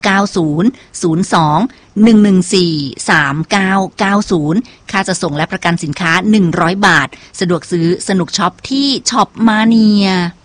ค่าจะส่งและประกันสินค้า100 บาทสะดวกซื้อสนุกช็อปที่ช็อปมาเนีย